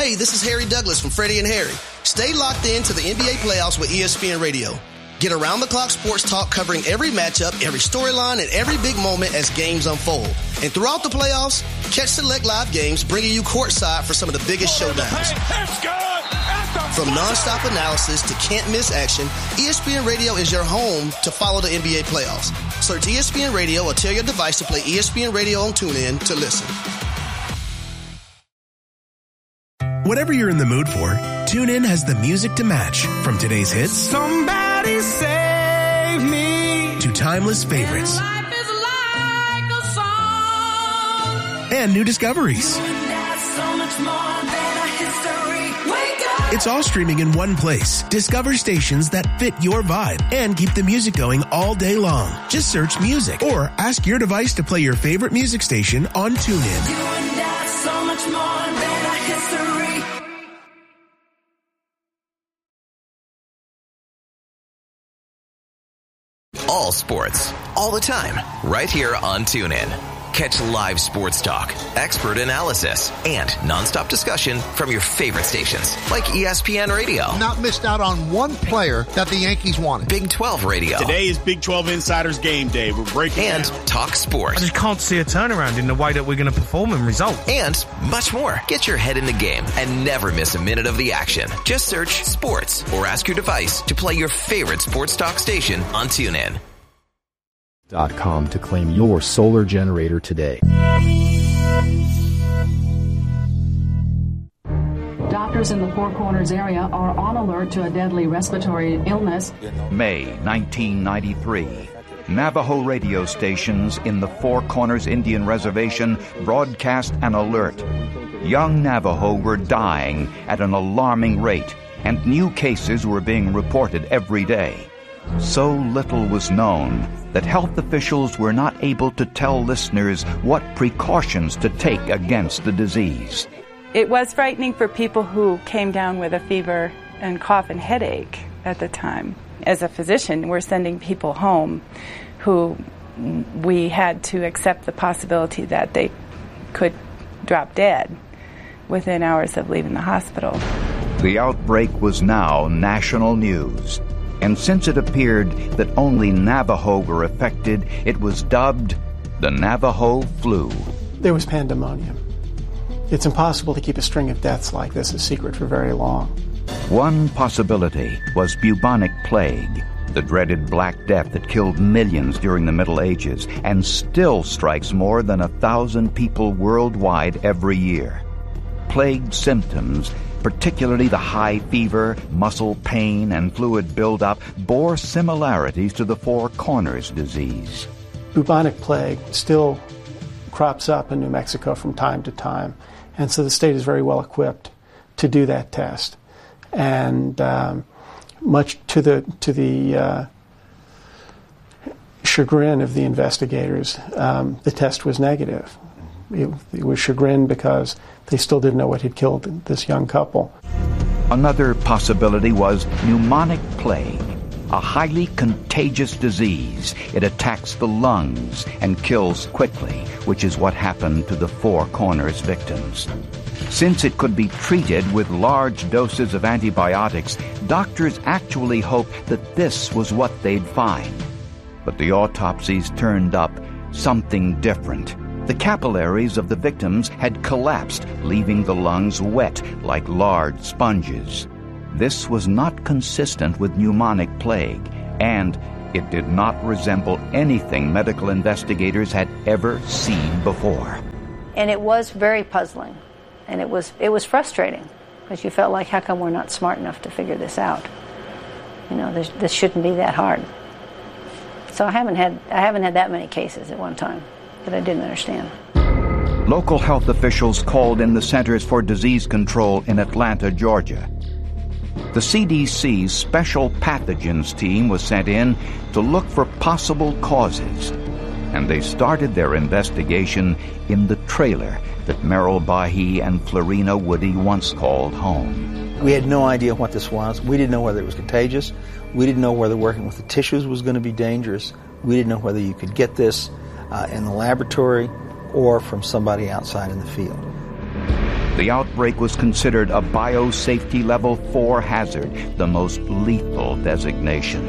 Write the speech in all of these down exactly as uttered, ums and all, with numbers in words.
Hey, this is Harry Douglas from Freddie and Harry. Stay locked in to the N B A playoffs with E S P N Radio. Get around-the-clock sports talk covering every matchup, every storyline, and every big moment as games unfold. And throughout the playoffs, catch select live games bringing you courtside for some of the biggest showdowns. From nonstop analysis to can't-miss action, E S P N Radio is your home to follow the N B A playoffs. Search E S P N Radio or tell your device to play E S P N Radio on TuneIn to listen. Whatever you're in the mood for, TuneIn has the music to match. From today's hits, Somebody Save Me, to timeless favorites. And life is like a song. And new discoveries. So much more than a history. Wake up. It's all streaming in one place. Discover stations that fit your vibe and keep the music going all day long. Just search music or ask your device to play your favorite music station on TuneIn. You and I, so much more than a history. All sports, all the time, right here on TuneIn. Catch live sports talk, expert analysis, and nonstop discussion from your favorite stations, like E S P N Radio. Not missed out on one player that the Yankees wanted. Big twelve Radio. Today is Big twelve Insiders Game Day. We're breaking And down. Talk Sports. I just can't see a turnaround in the way that we're going to perform and result. And much more. Get your head in the game and never miss a minute of the action. Just search sports or ask your device to play your favorite sports talk station on TuneIn. Dot com to claim your solar generator today. Doctors in the Four Corners area are on alert to a deadly respiratory illness. May nineteen ninety-three. Navajo radio stations in the Four Corners Indian Reservation broadcast an alert. Young Navajo were dying at an alarming rate, and new cases were being reported every day. So little was known that health officials were not able to tell listeners what precautions to take against the disease. It was frightening for people who came down with a fever and cough and headache at the time. As a physician, we're sending people home who we had to accept the possibility that they could drop dead within hours of leaving the hospital. The outbreak was now national news. And since it appeared that only Navajo were affected, it was dubbed the Navajo flu. There was pandemonium. It's impossible to keep a string of deaths like this a secret for very long. One possibility was bubonic plague, the dreaded Black Death that killed millions during the Middle Ages and still strikes more than a thousand people worldwide every year. Plague symptoms, particularly the high fever, muscle pain, and fluid buildup, bore similarities to the Four Corners disease. Bubonic plague still crops up in New Mexico from time to time, and so the state is very well equipped to do that test. And um, much to the to the uh, chagrin of the investigators, um, the test was negative. It, it was chagrin because they still didn't know what had killed this young couple. Another possibility was pneumonic plague, a highly contagious disease. It attacks the lungs and kills quickly, which is what happened to the Four Corners victims. Since it could be treated with large doses of antibiotics, doctors actually hoped that this was what they'd find. But the autopsies turned up something different. The capillaries of the victims had collapsed, leaving the lungs wet like large sponges. This was not consistent with pneumonic plague, and it did not resemble anything medical investigators had ever seen before. And it was very puzzling, and it was it was frustrating, because you felt like, how come we're not smart enough to figure this out? You know, this, this shouldn't be that hard. So I haven't had I haven't had that many cases at one time that I didn't understand. Local health officials called in the Centers for Disease Control in Atlanta, Georgia. The C D C's Special Pathogens team was sent in to look for possible causes, and they started their investigation in the trailer that Merrill Bahi and Florina Woody once called home. We had no idea what this was. We didn't know whether it was contagious. We didn't know whether working with the tissues was going to be dangerous. We didn't know whether you could get this Uh, in the laboratory or from somebody outside in the field. The outbreak was considered a biosafety level four hazard, the most lethal designation.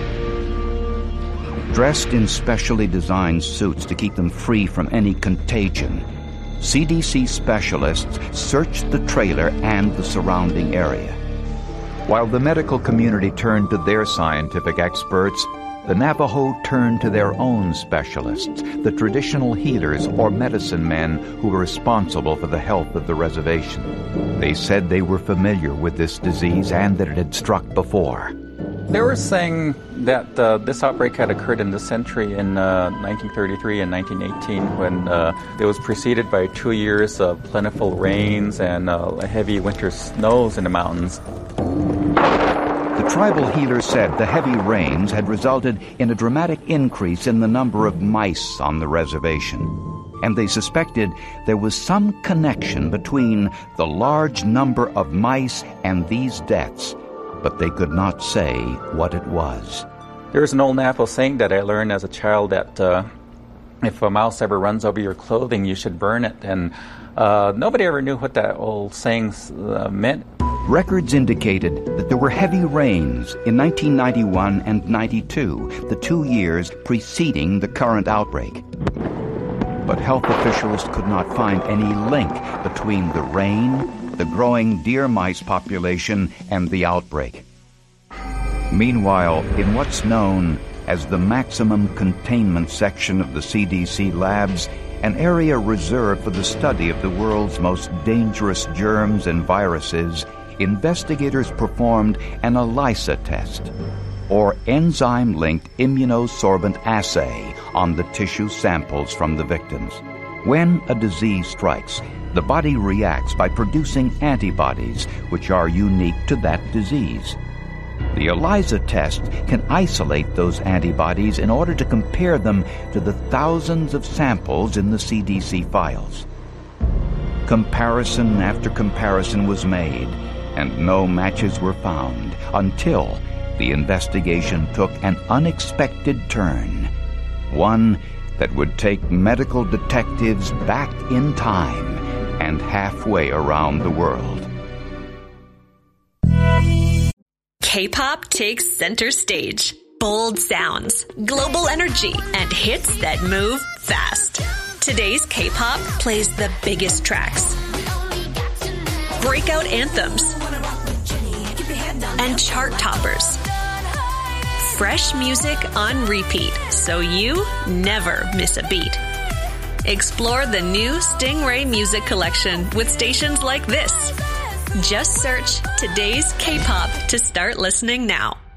Dressed in specially designed suits to keep them free from any contagion, C D C specialists searched the trailer and the surrounding area. While the medical community turned to their scientific experts, the Navajo turned to their own specialists, the traditional healers or medicine men who were responsible for the health of the reservation. They said they were familiar with this disease and that it had struck before. They were saying that uh, this outbreak had occurred in the century in uh, nineteen thirty-three and nineteen eighteen, when uh, it was preceded by two years of plentiful rains and uh, heavy winter snows in the mountains. The tribal healer said the heavy rains had resulted in a dramatic increase in the number of mice on the reservation, and they suspected there was some connection between the large number of mice and these deaths, but they could not say what it was. There's an old Navajo saying that I learned as a child that uh, if a mouse ever runs over your clothing, you should burn it, and uh, nobody ever knew what that old saying uh, meant. Records indicated that there were heavy rains in nineteen ninety-one and ninety-two, the two years preceding the current outbreak. But health officials could not find any link between the rain, the growing deer mice population, and the outbreak. Meanwhile, in what's known as the maximum containment section of the C D C labs, an area reserved for the study of the world's most dangerous germs and viruses, investigators performed an ELISA test, or enzyme-linked immunosorbent assay, on the tissue samples from the victims. When a disease strikes, the body reacts by producing antibodies, which are unique to that disease. The ELISA test can isolate those antibodies in order to compare them to the thousands of samples in the C D C files. Comparison after comparison was made, and no matches were found until the investigation took an unexpected turn, one that would take medical detectives back in time and halfway around the world. K-pop takes center stage. Bold sounds, global energy, and hits that move fast. Today's K-pop plays the biggest tracks, breakout anthems, and chart toppers. Fresh music on repeat, so you never miss a beat. Explore the new Stingray Music Collection with stations like this. Just search Today's K-pop to start listening now.